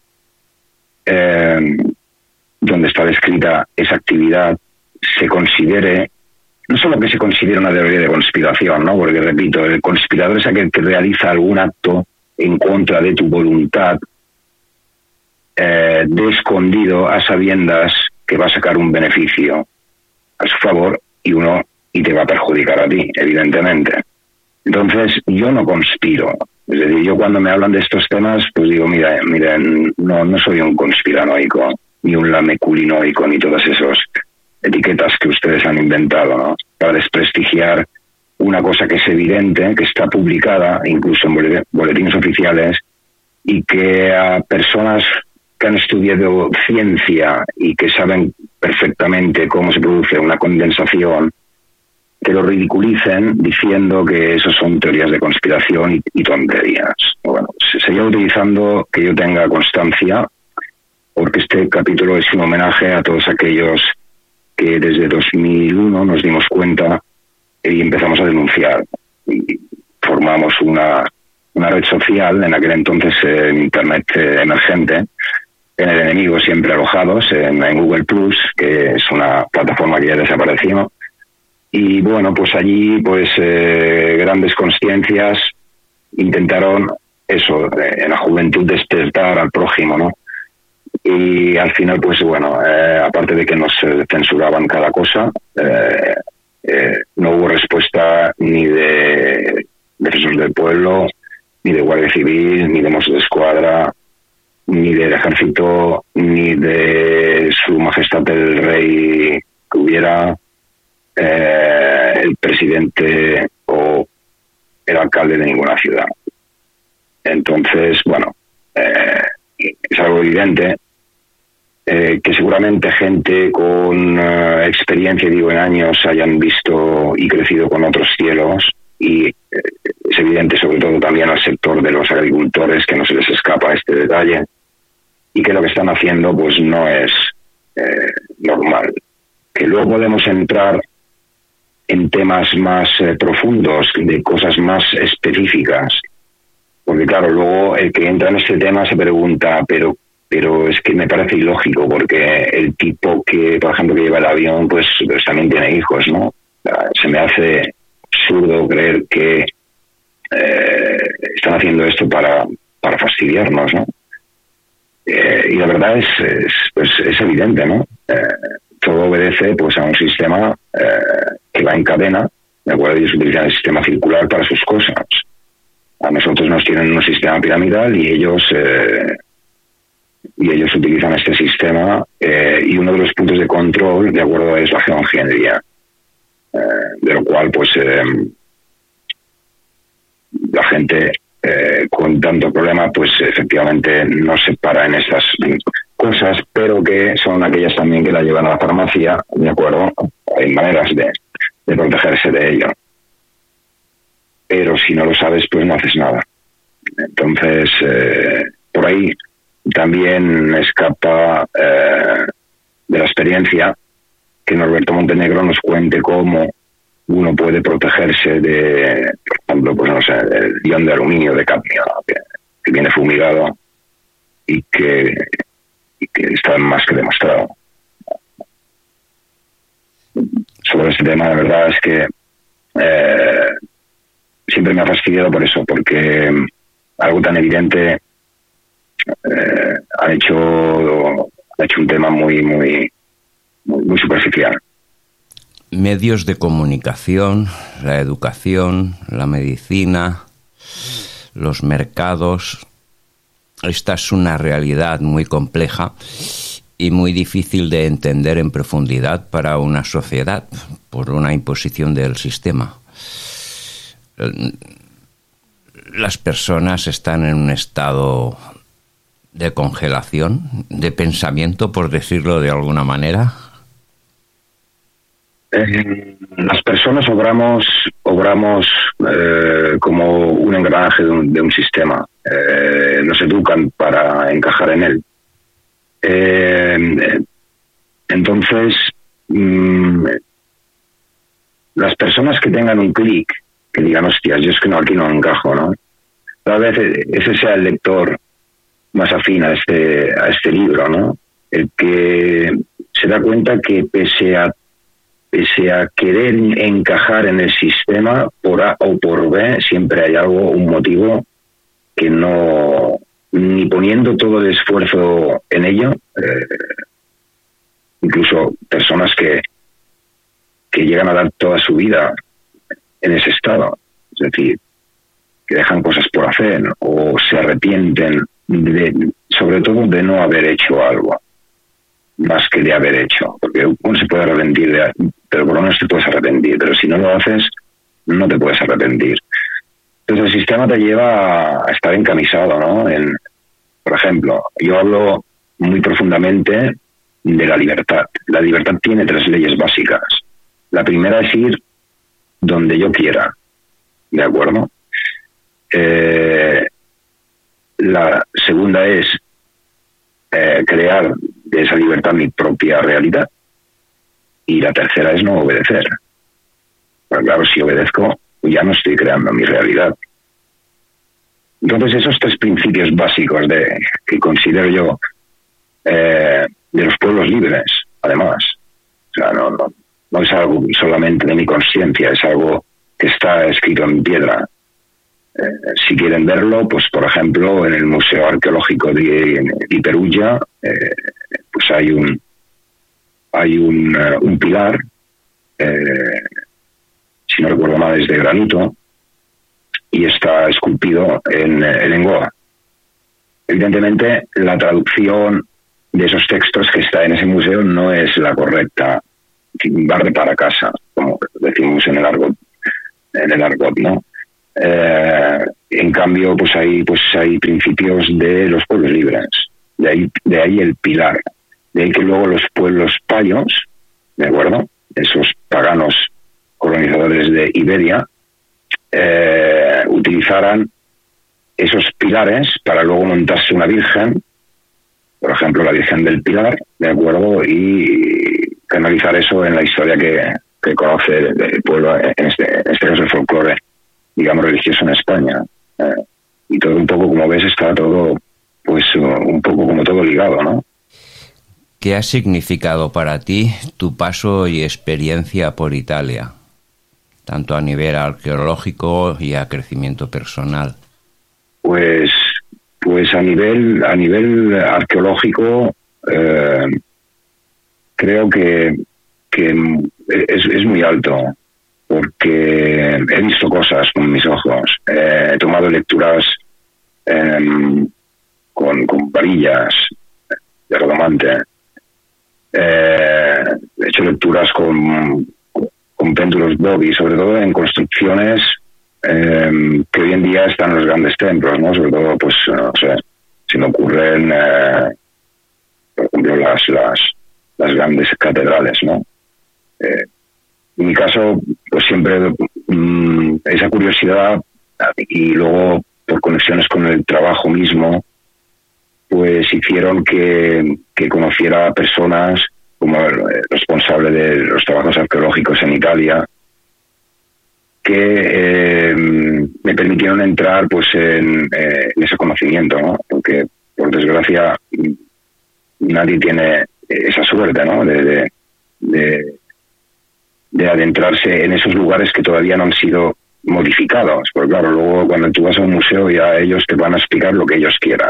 eh, donde está descrita esa actividad, se considere, no solo que se considere una teoría de conspiración, ¿no? Porque, repito, el conspirador es aquel que realiza algún acto en contra de tu voluntad, eh, de escondido, a sabiendas que va a sacar un beneficio a su favor y uno y te va a perjudicar a ti, evidentemente. Entonces, yo no conspiro. Es decir, yo cuando me hablan de estos temas, pues digo, mira, miren, no, no soy un conspiranoico, ni un lameculinoico, ni todas esas etiquetas que ustedes han inventado, ¿no? Para desprestigiar una cosa que es evidente, que está publicada, incluso en boletines oficiales, y que a personas que han estudiado ciencia y que saben perfectamente cómo se produce una condensación, que lo ridiculicen diciendo que eso son teorías de conspiración y, y tonterías. Bueno, se seguía utilizando, que yo tenga constancia, porque este capítulo es un homenaje a todos aquellos que desde dos mil uno nos dimos cuenta y empezamos a denunciar. Y formamos una, una red social, en aquel entonces eh, en Internet eh, emergente, en El Enemigo Siempre Alojados, en, en Google Plus, que es una plataforma que ya desapareció. Y bueno, pues allí pues eh, grandes conciencias intentaron eso, eh, en la juventud despertar al prójimo, ¿no? Y al final, pues bueno, eh, aparte de que nos eh, censuraban cada cosa, eh, eh, no hubo respuesta ni de defensores del pueblo, ni de Guardia Civil, ni de Mossos de Escuadra, ni del Ejército, ni de Su Majestad el Rey que hubiera. Eh, el presidente o el alcalde de ninguna ciudad. Entonces, bueno, eh, es algo evidente eh, que seguramente gente con uh, experiencia, digo, en años, hayan visto y crecido con otros cielos, y eh, es evidente sobre todo también al sector de los agricultores que no se les escapa este detalle, y que lo que están haciendo pues no es eh, normal. Que luego podemos entrar en temas más eh, profundos, de cosas más específicas, porque claro, luego el que entra en este tema se pregunta, pero pero es que me parece ilógico, porque el tipo que, por ejemplo, que lleva el avión, pues, pues también tiene hijos, ¿no? O sea, se me hace absurdo creer que eh, están haciendo esto para, para fastidiarnos, ¿no? Eh, y la verdad es, es, pues, es evidente, ¿no? Eh, todo obedece pues a un sistema eh, que va en cadena, ¿de acuerdo? Ellos utilizan el sistema circular para sus cosas. A nosotros nos tienen un sistema piramidal y ellos eh, y ellos utilizan este sistema, eh, y uno de los puntos de control, de acuerdo, es la geoingeniería, eh, de lo cual pues eh, la gente eh, con tanto problema pues efectivamente no se para en estas cosas, pero que son aquellas también que la llevan a la farmacia, de acuerdo. Hay maneras de, de protegerse de ello, pero si no lo sabes pues no haces nada. Entonces eh, por ahí también escapa eh, de la experiencia que Norberto Montenegro nos cuente cómo uno puede protegerse de, por ejemplo, pues no sé, el ion de aluminio, de cadmio, que, que viene fumigado y que, y que está más que demostrado. Sobre este tema, la verdad es que eh, siempre me ha fastidiado por eso, porque algo tan evidente eh, ha hecho ha hecho un tema muy muy muy, muy superficial. Medios de comunicación, la educación, la medicina, los mercados. Esta es una realidad muy compleja y muy difícil de entender en profundidad para una sociedad por una imposición del sistema. Las personas están en un estado de congelación, de pensamiento, por decirlo de alguna manera. Eh, las personas obramos obramos eh, como un engranaje de un, de un sistema. Eh, nos educan para encajar en él. Eh, entonces, mmm, las personas que tengan un clic, que digan, hostias, yo es que no, aquí no encajo, ¿no? Tal vez ese sea el lector más afín a este, a este libro, ¿no? El que se da cuenta que pese a pese a querer encajar en el sistema por A o por B, siempre hay algo, un motivo que no, ni poniendo todo el esfuerzo en ello, eh, incluso personas que, que llegan a dar toda su vida en ese estado, es decir, que dejan cosas por hacer o se arrepienten, de, sobre todo de no haber hecho algo, más que de haber hecho, porque uno se puede arrepentir, de, pero por lo menos te puedes arrepentir, pero si no lo haces, no te puedes arrepentir. Entonces el sistema te lleva a estar encamisado, ¿no? En, por ejemplo, yo hablo muy profundamente de la libertad. La libertad tiene tres leyes básicas. La primera es ir donde yo quiera, ¿de acuerdo? Eh, la segunda es eh, crear de esa libertad mi propia realidad, y la tercera es no obedecer. Pero claro, si obedezco, ya no estoy creando mi realidad. Entonces esos tres principios básicos de que considero yo eh, de los pueblos libres, además, o sea, no, no, no es algo solamente de mi conciencia, es algo que está escrito en piedra. Eh, si quieren verlo, pues por ejemplo en el Museo Arqueológico de, de Perugia, eh, pues hay un hay un, uh, un pilar, eh, si no recuerdo mal es de granito, y está esculpido en, en lengua. Evidentemente la traducción de esos textos que está en ese museo no es la correcta barre para casa, como decimos en el argot, en el argot, ¿no? Eh, en cambio, pues hay, pues hay principios de los pueblos libres, de ahí, de ahí el pilar, de ahí que luego los pueblos payos, ¿de acuerdo? Esos paganos colonizadores de Iberia, eh, utilizaran esos pilares para luego montarse una virgen, por ejemplo la Virgen del Pilar, ¿de acuerdo? Y canalizar eso en la historia que, que conoce el pueblo, en este, en este caso el folclore, digamos, religioso en España. Eh, y todo un poco, como ves, está todo, pues un poco como todo ligado, ¿no? ¿Qué ha significado para ti tu paso y experiencia por Italia, tanto a nivel arqueológico y a crecimiento personal? Pues, pues a nivel, a nivel arqueológico, eh, creo que, que es, es muy alto, porque he visto cosas con mis ojos, eh, he tomado lecturas eh, con, con varillas de rodomante, eh, he hecho lecturas con, con péndulos Bobby, sobre todo en construcciones eh, que hoy en día están en los grandes templos, ¿no? Sobre todo, pues, no sé, se me ocurren, eh, por ejemplo, las, las, las grandes catedrales, ¿no? Eh, en mi caso, pues siempre mmm, esa curiosidad y luego por conexiones con el trabajo mismo, pues hicieron que, que conociera a personas como el responsable de los trabajos arqueológicos en Italia, que eh, me permitieron entrar pues en, eh, en ese conocimiento, ¿no? Porque por desgracia nadie tiene esa suerte, ¿no? De, de, de, de adentrarse en esos lugares que todavía no han sido modificados, porque claro, luego cuando tú vas a un museo ya ellos te van a explicar lo que ellos quieran.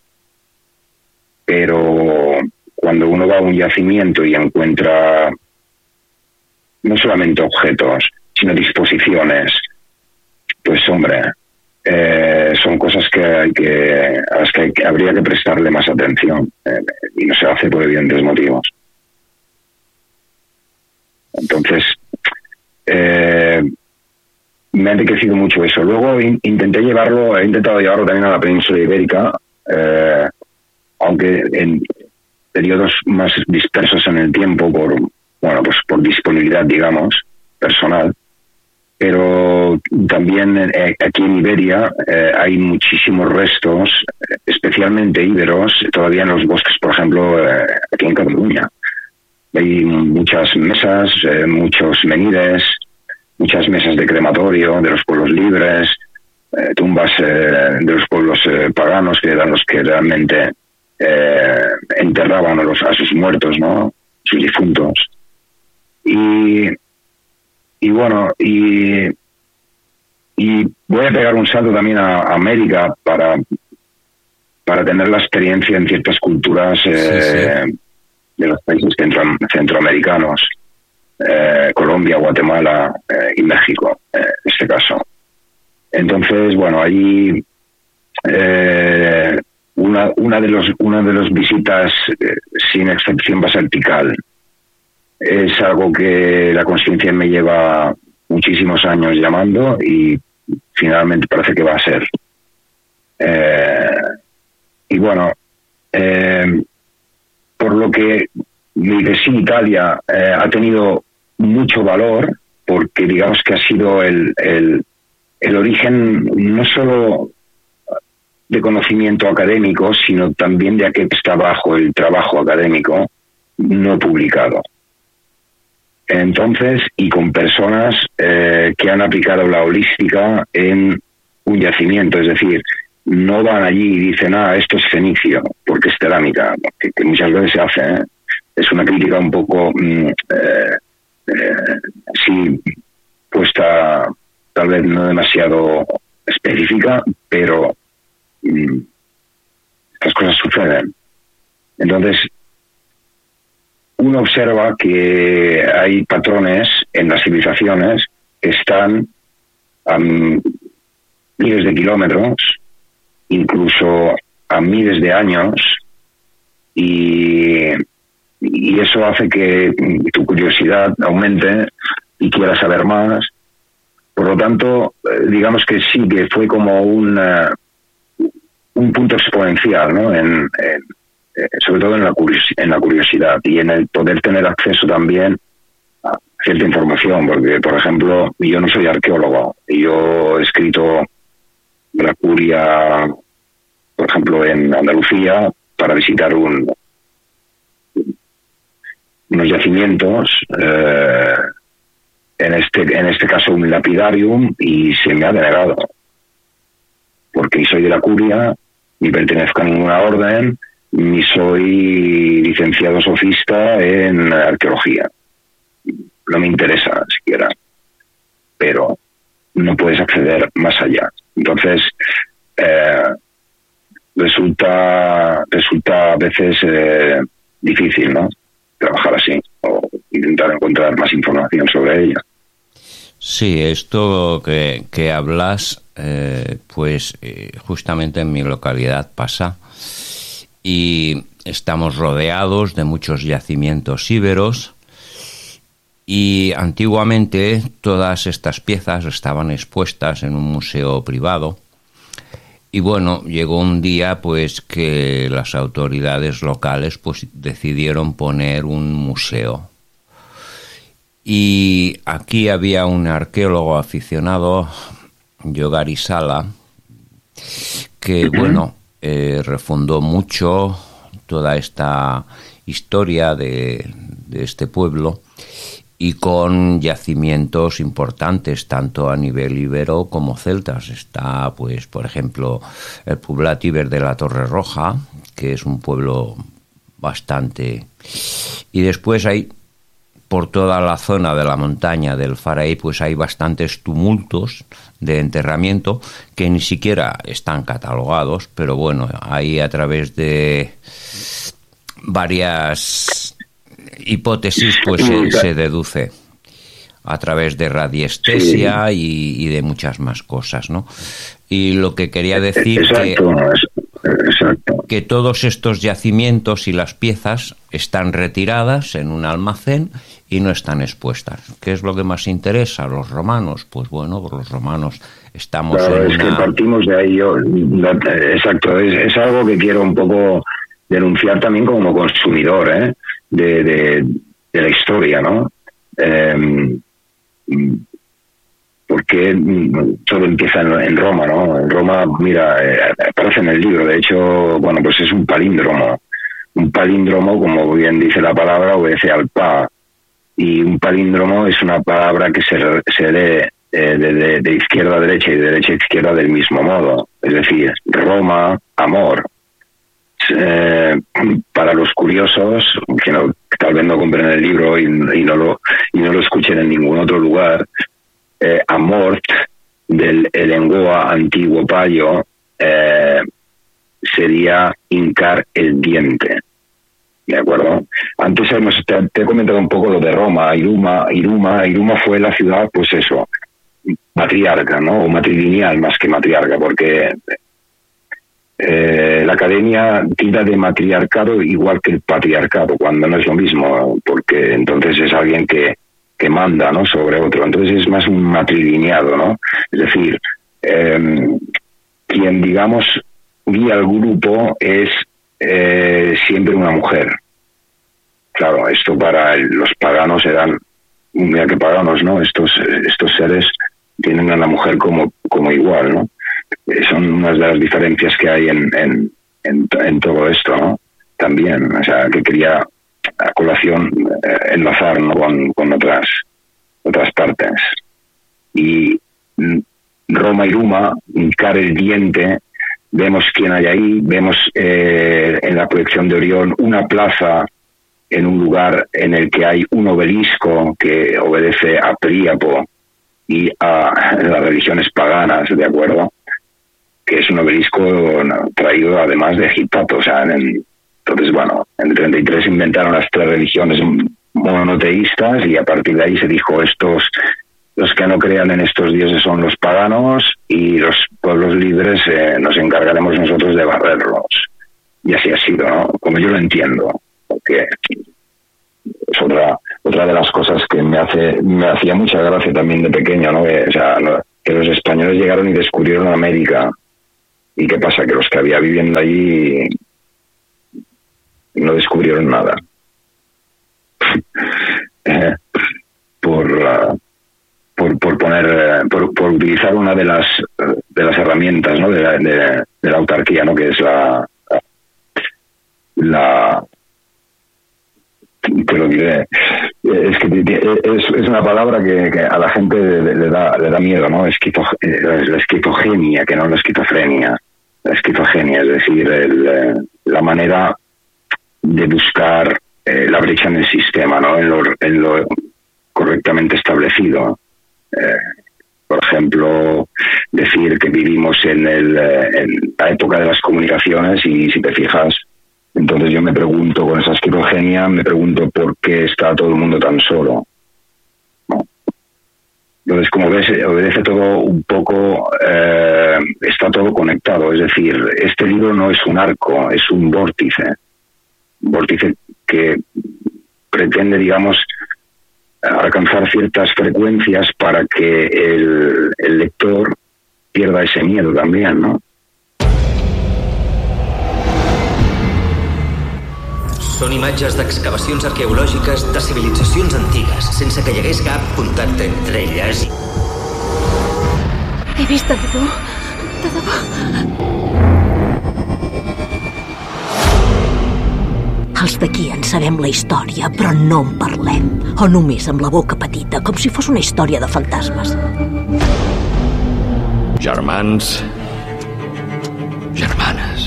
Pero cuando uno va a un yacimiento y encuentra no solamente objetos, sino disposiciones, pues hombre, eh, son cosas que hay que a las que, hay que habría que prestarle más atención, eh, y no se hace por evidentes motivos. Entonces, eh, me ha enriquecido mucho eso. Luego in, intenté llevarlo, he intentado llevarlo también a la península ibérica, eh, aunque en periodos más dispersos en el tiempo por, bueno, pues por disponibilidad, digamos, personal. Pero también eh, aquí en Iberia eh, hay muchísimos restos, especialmente íberos, todavía en los bosques, por ejemplo, eh, aquí en Cataluña. Hay muchas mesas, eh, muchos menires, muchas mesas de crematorio de los pueblos libres, eh, tumbas eh, de los pueblos eh, paganos, que eran los que realmente eh, enterraban a, los, a sus muertos, ¿no? Sus difuntos. Y, y bueno, y, y voy a pegar un salto también a, a América para, para tener la experiencia en ciertas culturas eh, sí, sí. de los países centro, centroamericanos, eh, Colombia, Guatemala eh, y México, eh, en este caso. Entonces, bueno, allí eh, una, una de los una de las visitas eh, sin excepción basáltica es algo que la conciencia me lleva muchísimos años llamando y finalmente parece que va a ser. Eh, y bueno, eh, por lo que dice, sí, Italia eh, ha tenido mucho valor porque digamos que ha sido el, el, el origen no solo de conocimiento académico, sino también de aquel que está bajo el trabajo académico no publicado. Entonces, y con personas eh, que han aplicado la holística en un yacimiento, es decir, no van allí y dicen, ah, esto es fenicio, porque es cerámica, que, que muchas veces se hace, ¿eh? Es una crítica un poco, mm, eh, eh, sí, puesta tal vez no demasiado específica, pero mm, estas cosas suceden. Entonces, uno observa que hay patrones en las civilizaciones que están a miles de kilómetros, incluso a miles de años, y y eso hace que tu curiosidad aumente y quieras saber más. Por lo tanto, digamos que sí, que fue como un, uh, un punto exponencial, ¿no? En, en, sobre todo en la, curiosi- en la curiosidad y en el poder tener acceso también a cierta información, porque, por ejemplo, yo no soy arqueólogo, yo he escrito la curia, por ejemplo, en Andalucía, para visitar un, unos yacimientos, eh, en este en este caso un lapidarium, y se me ha denegado, porque ni soy de la curia, ni pertenezco a ninguna orden, ni soy licenciado sofista en arqueología. No me interesa siquiera, pero no puedes acceder más allá. Entonces, eh, resulta resulta a veces eh, difícil, ¿no?, trabajar así o intentar encontrar más información sobre ella. Sí, esto que, que hablas, eh, pues eh, justamente en mi localidad pasa, y estamos rodeados de muchos yacimientos íberos, y antiguamente todas estas piezas estaban expuestas en un museo privado. Y bueno, llegó un día pues que las autoridades locales pues decidieron poner un museo. Y aquí había un arqueólogo aficionado, Yogari Sala, que bueno, eh, refundó mucho toda esta historia de, de este pueblo, y con yacimientos importantes tanto a nivel ibero como celtas. Está, pues, por ejemplo, el Poblat Iber de la Torre Roja, que es un pueblo bastante, y después hay por toda la zona de la montaña del Faraí, pues hay bastantes tumultos de enterramiento que ni siquiera están catalogados, pero bueno, ahí a través de varias hipótesis pues se, se deduce a través de radiestesia, sí, y, y de muchas más cosas, ¿no? Y lo que quería decir, exacto, que, exacto. que todos estos yacimientos y las piezas están retiradas en un almacén y no están expuestas. ¿Qué es lo que más interesa a los romanos? Pues bueno, por los romanos estamos claro, en es una... que partimos de ahí. Yo, exacto, es, es algo que quiero un poco denunciar también como consumidor, ¿eh? De, de, de la historia, ¿no? Eh, porque todo empieza en, en Roma, ¿no? En Roma, mira, eh, aparece en el libro, de hecho, bueno, pues es un palíndromo. Un palíndromo, como bien dice la palabra, obedece al pa. Y un palíndromo es una palabra que se, se lee eh, de, de, de izquierda a derecha y de derecha a izquierda del mismo modo. Es decir, Roma, amor. Eh, para los curiosos que, no, que tal vez no compren el libro y, y no lo y no lo escuchen en ningún otro lugar, eh, amort del el lenguaje antiguo payo eh, sería hincar el diente, ¿de acuerdo? Antes hemos, te, te he comentado un poco lo de Roma. Iruma, Iruma, Iruma fue la ciudad, pues eso, matriarca, ¿no? O matrilineal más que matriarca, porque Eh, la academia tira de matriarcado igual que el patriarcado, cuando no es lo mismo, porque entonces es alguien que, que manda, ¿no?, sobre otro. Entonces es más un matrilineado, ¿no? Es decir, eh, quien, digamos, guía al grupo es eh, siempre una mujer. Claro, esto para el, los paganos eran, mira que paganos, ¿no? Estos, estos seres tienen a la mujer como, como igual, ¿no? Son unas de las diferencias que hay en, en, en, en todo esto, ¿no? También, o sea, que quería a colación eh, enlazar, ¿no?, con, con otras otras partes. Y Roma y Ruma, hincar el diente, vemos quién hay ahí, vemos eh, en la proyección de Orión una plaza en un lugar en el que hay un obelisco que obedece a Príapo y a las religiones paganas, ¿de acuerdo? Que es un obelisco traído además de Egipto, o sea, en, entonces, bueno, en el treinta y tres inventaron las tres religiones monoteístas y a partir de ahí se dijo, estos, los que no crean en estos dioses son los paganos y los pueblos libres eh, nos encargaremos nosotros de barrerlos. Y así ha sido, ¿no? Como yo lo entiendo, porque es otra otra de las cosas que me hace me hacía mucha gracia también de pequeño, ¿no? Que, o sea, no, que los españoles llegaron y descubrieron América. ¿Y qué pasa? Que los que había viviendo allí no descubrieron nada. eh, por, uh, por por poner uh, por, por utilizar una de las uh, de las herramientas, ¿no? de la, de, de la autarquía, ¿no? Que es la la te lo diré, es que es, es una palabra que, que a la gente le, le da le da miedo, ¿no? Esquizo, la esquizofrenia, que no la esquizofrenia, la esquizofrenia, es decir, el, la manera de buscar eh, la brecha en el sistema, ¿no? En lo, en lo correctamente establecido. Eh, por ejemplo, decir que vivimos en, el, en la época de las comunicaciones y si te fijas, entonces yo me pregunto, con esa esquizofrenia, me pregunto por qué está todo el mundo tan solo, ¿no? Entonces, como ves, obedece todo un poco, eh, está todo conectado. Es decir, este libro no es un arco, es un vórtice. Un vórtice que pretende, digamos, alcanzar ciertas frecuencias para que el, el lector pierda ese miedo también, ¿no? Són imatges d'excavacions arqueològiques de civilitzacions antigues, sense que hi hagués cap contacte entre elles. He vist de debò, de debò. Els d'aquí en sabem la història, però no en parlem. O només amb la boca petita, com si fos una història de fantasmes. Germans, germanes.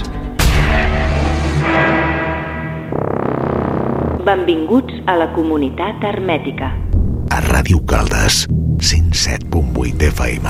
Benvinguts a la comunitat hermètica. A Ràdio Caldes, cent set punt vuit F M.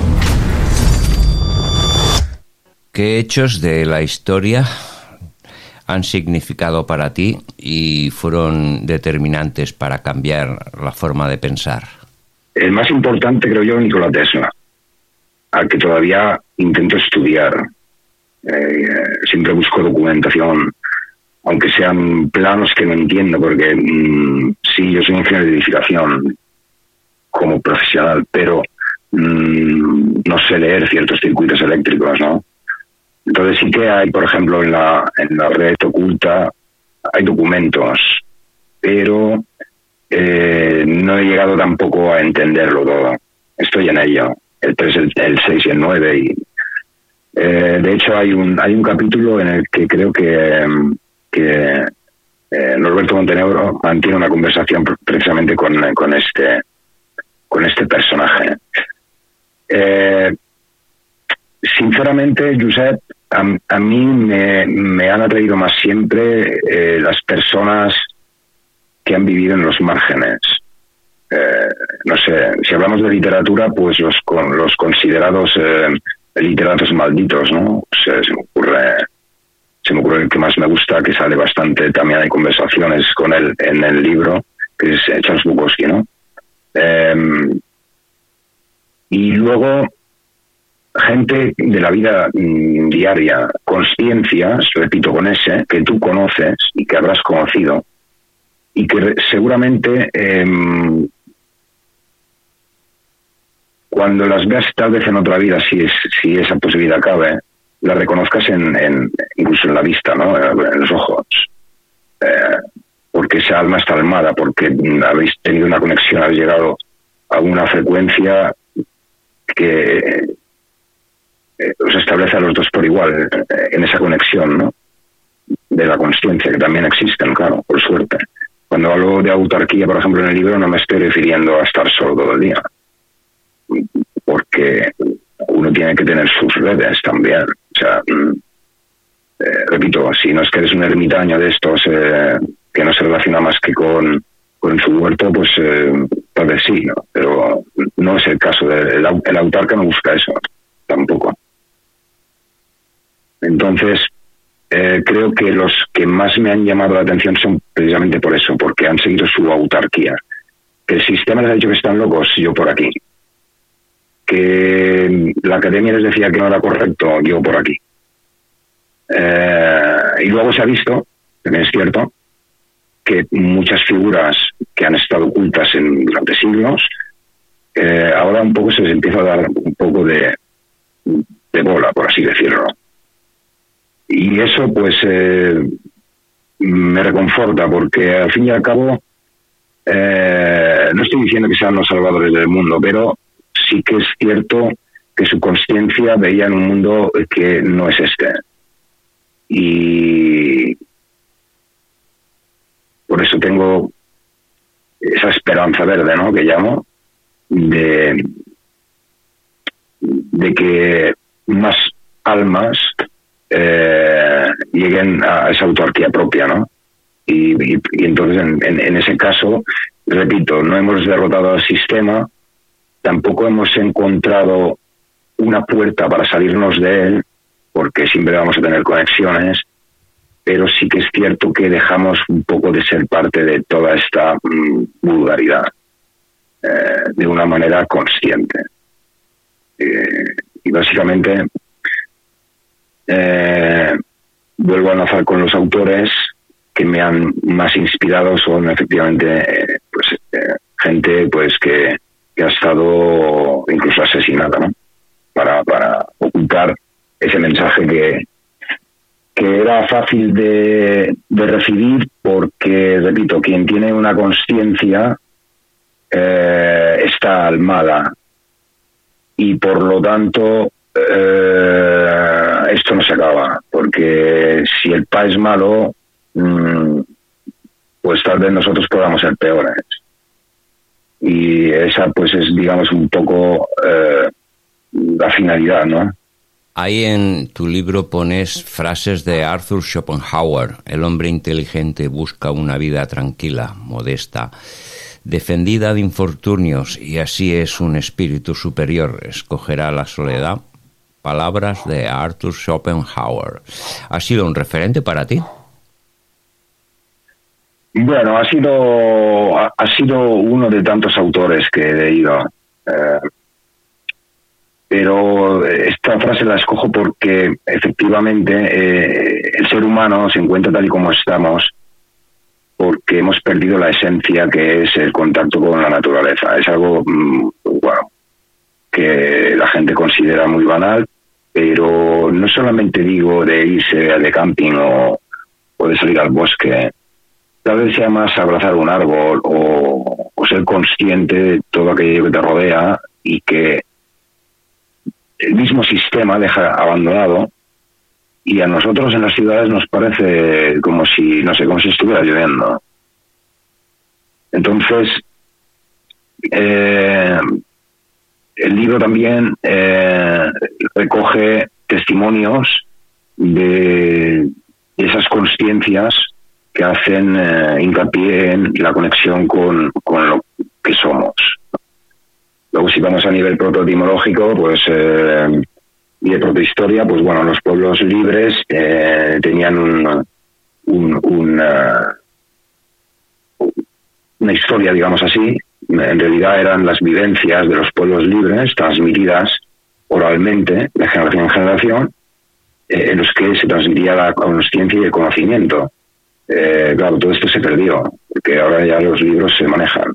¿Qué hechos de la historia han significado para ti y fueron determinantes para cambiar la forma de pensar? El más importante, creo yo, Nikola Tesla, al que todavía intento estudiar. Eh, siempre busco documentación, aunque sean planos que no entiendo, porque mmm, sí, yo soy ingeniero de edificación como profesional, pero mmm, no sé leer ciertos circuitos eléctricos, ¿no? Entonces sí que hay, por ejemplo, en la, en la red oculta hay documentos, pero eh, no he llegado tampoco a entenderlo todo. Estoy en ello, el tres, el, el seis y el nueve. Y, eh, de hecho, hay un hay un capítulo en el que creo que... que eh, Norberto Montenegro mantiene una conversación precisamente con, con este con este personaje. Eh, sinceramente, Josep, a, a mí me, me han atraído más siempre eh, las personas que han vivido en los márgenes. Eh, no sé, si hablamos de literatura, pues los, con, los considerados eh, literatos malditos, ¿no? Se, se me ocurre... Se me ocurre el que más me gusta, que sale bastante, también hay conversaciones con él en el libro, que es Charles Bukowski, ¿no? Eh, y luego, gente de la vida mm, diaria, conciencias, repito con ese, que tú conoces y que habrás conocido, y que seguramente eh, cuando las veas tal vez en otra vida, si, es, si esa posibilidad cabe, la reconozcas en, en incluso en la vista, ¿no? En los ojos, eh, porque esa alma está almada, porque habéis tenido una conexión, habéis llegado a una frecuencia que eh, os establece a los dos por igual, eh, en esa conexión, ¿no? De la consciencia, que también existen, claro, por suerte. Cuando hablo de autarquía, por ejemplo, en el libro, no me estoy refiriendo a estar solo todo el día, porque uno tiene que tener sus redes también. O sea, eh, repito, si no es que eres un ermitaño de estos eh, que no se relaciona más que con, con su huerto, pues eh, tal vez sí, ¿no? Pero no es el caso. De, el, el autarca no busca eso, tampoco. Entonces, eh, creo que los que más me han llamado la atención son precisamente por eso, porque han seguido su autarquía. Que el sistema les ha dicho que están locos, yo por aquí. Que la academia les decía que no era correcto, yo por aquí. Eh, y luego se ha visto, también es cierto, que muchas figuras que han estado ocultas en, durante siglos, eh, ahora un poco se les empieza a dar un poco de, de bola, por así decirlo. Y eso pues eh, me reconforta, porque al fin y al cabo eh, no estoy diciendo que sean los salvadores del mundo, pero sí que es cierto que su consciencia veía en un mundo que no es este. Y por eso tengo esa esperanza verde, ¿no?, que llamo, de, de que más almas eh, lleguen a esa autarquía propia, ¿no? Y, y, y entonces, en, en, en ese caso, repito, no hemos derrotado al sistema, tampoco hemos encontrado una puerta para salirnos de él, porque siempre vamos a tener conexiones, pero sí que es cierto que dejamos un poco de ser parte de toda esta mm, vulgaridad eh, de una manera consciente. Eh, y básicamente eh, vuelvo a enlazar con los autores que me han más inspirado, son efectivamente eh, pues eh, gente pues que, que ha estado incluso asesinada, ¿no?, para, para ocultar ese mensaje que que era fácil de, de recibir, porque, repito, quien tiene una consciencia eh, está almada, y por lo tanto eh, esto no se acaba, porque si el pa es malo, mmm, pues tal vez nosotros podamos ser peores. Y esa pues es, digamos, un poco eh, la finalidad, ¿no? Ahí en tu libro pones frases de Arthur Schopenhauer: el hombre inteligente busca una vida tranquila, modesta, defendida de infortunios, y así es un espíritu superior, escogerá la soledad. Palabras de Arthur Schopenhauer. ¿Ha sido un referente para ti? Bueno, ha sido, ha, ha sido uno de tantos autores que he leído. Eh, Pero esta frase la escojo porque efectivamente eh, el ser humano se encuentra tal y como estamos porque hemos perdido la esencia que es el contacto con la naturaleza. Es algo, mmm, bueno, que la gente considera muy banal, pero no solamente digo de irse de camping o, o de salir al bosque, tal vez sea más abrazar un árbol o, o ser consciente de todo aquello que te rodea y que el mismo sistema deja abandonado, y a nosotros en las ciudades nos parece como si, no sé, como si estuviera lloviendo. Entonces, eh, el libro también eh, recoge testimonios de esas conciencias que hacen eh, hincapié en la conexión con, con lo que somos. Luego, si vamos a nivel protoetimológico, pues eh, y de protohistoria, pues bueno, los pueblos libres eh, tenían un, un, una, una historia, digamos así. En realidad eran las vivencias de los pueblos libres transmitidas oralmente de generación en generación, eh, en los que se transmitía la consciencia y el conocimiento. Eh, claro, todo esto se perdió, porque ahora ya los libros se manejan.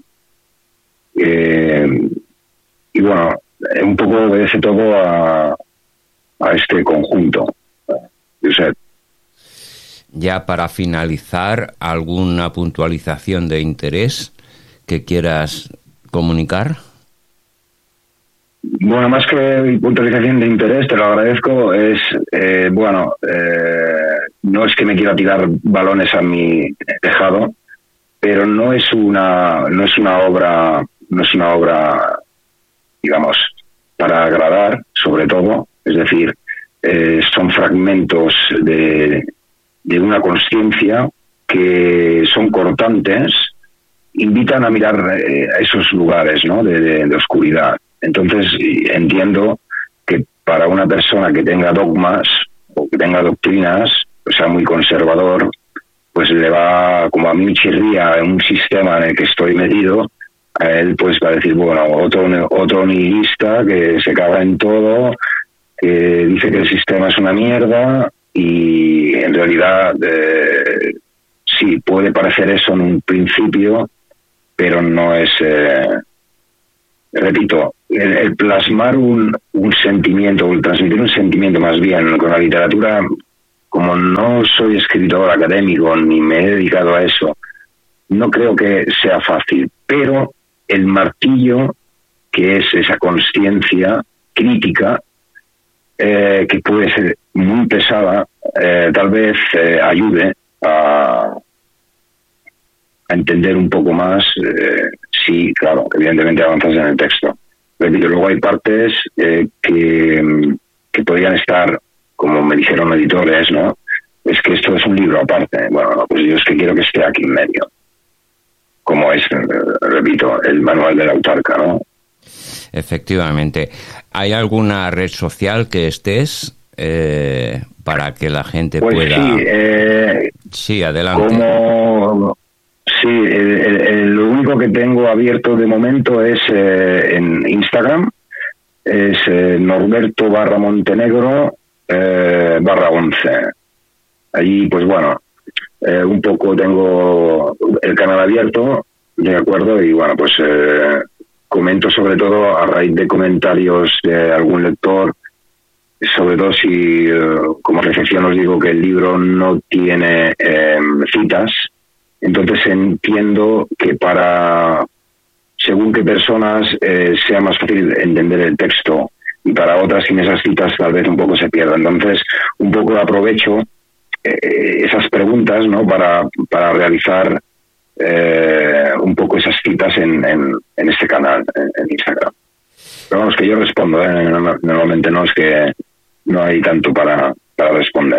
Eh, Y bueno, un poco obedece todo a, a este conjunto. Josep. Ya para finalizar, ¿alguna puntualización de interés que quieras comunicar? Bueno, más que puntualización de interés, te lo agradezco, es, eh, bueno, eh, no es que me quiera tirar balones a mi tejado, pero no es una, no es una obra, no es una obra, digamos, para agradar, sobre todo, es decir, eh, son fragmentos de, de una consciencia que son cortantes, invitan a mirar eh, a esos lugares, ¿no?, de, de, de oscuridad. Entonces entiendo que para una persona que tenga dogmas o que tenga doctrinas, o sea, muy conservador, pues le va, como a mí me chirría en un sistema en el que estoy metido, a él pues va a decir, bueno, otro, otro nihilista que se caga en todo, que dice que el sistema es una mierda, y en realidad eh, si sí, puede parecer eso en un principio, pero no es... Eh, repito, el, el plasmar un, un sentimiento, o el transmitir un sentimiento más bien con la literatura, como no soy escritor académico ni me he dedicado a eso, no creo que sea fácil, pero el martillo, que es esa consciencia crítica, eh, que puede ser muy pesada, eh, tal vez eh, ayude a, a entender un poco más, eh, sí, claro, evidentemente avanzas en el texto. Repito, luego hay partes eh, que, que podrían estar, como me dijeron editores, ¿no? Es que esto es un libro aparte. Bueno, no, pues yo es que quiero que esté aquí en medio. Como es, eh, repito, el manual de la autarca, ¿no? Efectivamente. ¿Hay alguna red social que estés eh, para que la gente pues pueda...? Sí, eh, sí, adelante. Como... Sí, el, el, el, lo único que tengo abierto de momento es eh, en Instagram, es eh, Norberto barra Montenegro eh, barra once. Allí, pues bueno, eh, un poco tengo el canal abierto, de acuerdo, y bueno, pues eh, comento sobre todo a raíz de comentarios de algún lector, sobre todo si, eh, como recepción os digo que el libro no tiene eh, citas. Entonces entiendo que para, según qué personas, eh, sea más fácil entender el texto, y para otras sin esas citas tal vez un poco se pierda. Entonces, un poco aprovecho eh, esas preguntas, ¿no?, para, para realizar eh, un poco esas citas en, en, en este canal, en, en Instagram. Pero vamos, que yo respondo, ¿eh? Normalmente no es que no hay tanto para, para responder.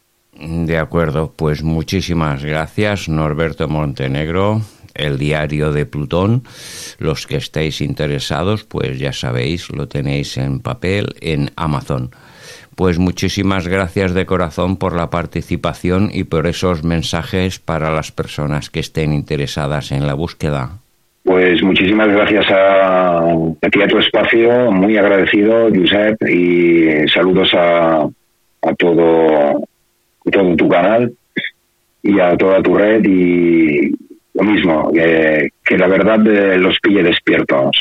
De acuerdo, pues muchísimas gracias, Norberto Montenegro, el diario de Plutón. Los que estéis interesados, pues ya sabéis, lo tenéis en papel en Amazon. Pues muchísimas gracias de corazón por la participación y por esos mensajes para las personas que estén interesadas en la búsqueda. Pues muchísimas gracias a, a ti, a tu espacio, muy agradecido, Josep, y saludos a, a todo... todo tu canal y a toda tu red, y lo mismo, que, que la verdad eh, los pille despiertos.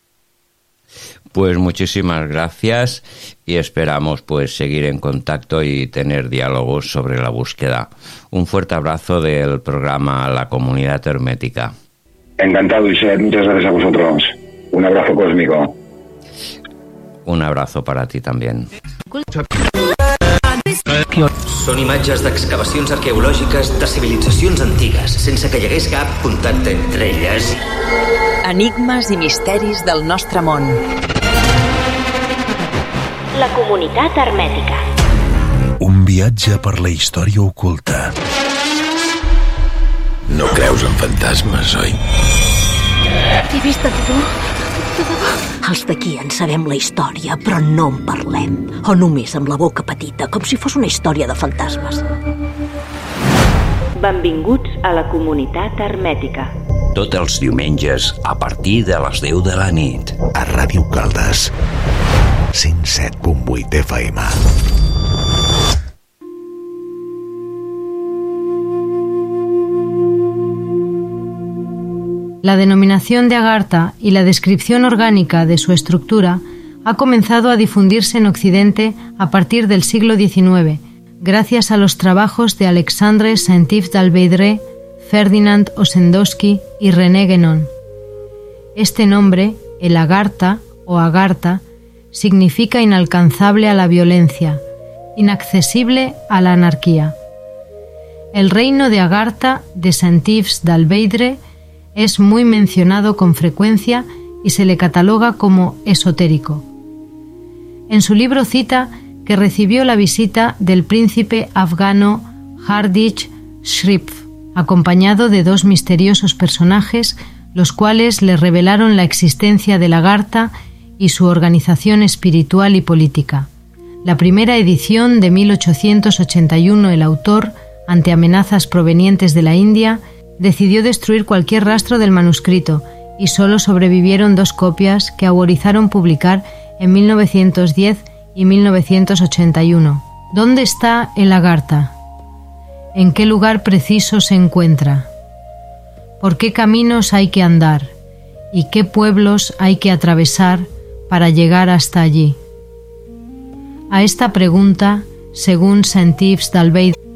Pues muchísimas gracias y esperamos pues seguir en contacto y tener diálogos sobre la búsqueda. Un fuerte abrazo del programa La Comunidad Hermética. Encantado, Isaac, muchas gracias a vosotros. Un abrazo cósmico. Un abrazo para ti también. Són imatges d'excavacions arqueològiques de civilitzacions antigues, sense que hi hagués cap contacte entre elles. Enigmes i misteris del nostre món. La comunitat hermètica. Un viatge per la història oculta. No creus en fantasmes, oi? He vist a tu. Els d'aquí en sabem la història, però no en parlem. O només amb la boca petita, com si fos una història de fantasmes. Benvinguts a la comunitat hermètica. Tots els diumenges a partir de les deu de la nit. A Ràdio Caldes, cent set punt vuit F M. La denominación de Agartha y la descripción orgánica de su estructura ha comenzado a difundirse en Occidente a partir del siglo diecinueve, gracias a los trabajos de Alexandre Saint-Yves-d'Albedre, Ferdinand Ossendowski y René Guénon. Este nombre, el Agartha o Agartha, significa inalcanzable a la violencia, inaccesible a la anarquía. El reino de Agartha de Saint-Yves-d'Albedre es muy mencionado con frecuencia y se le cataloga como esotérico. En su libro cita que recibió la visita del príncipe afgano Hardich Shrif, acompañado de dos misteriosos personajes, los cuales le revelaron la existencia del Agartha y su organización espiritual y política. La primera edición de mil ochocientos ochenta y uno, el autor, ante amenazas provenientes de la India, decidió destruir cualquier rastro del manuscrito y solo sobrevivieron dos copias que autorizaron publicar en mil novecientos diez y mil novecientos ochenta y uno. ¿Dónde está el Agartha? en qué lugar preciso se encuentra, por qué caminos hay que andar y qué pueblos hay que atravesar para llegar hasta allí. A esta pregunta, según Saint Yves d'Albeit,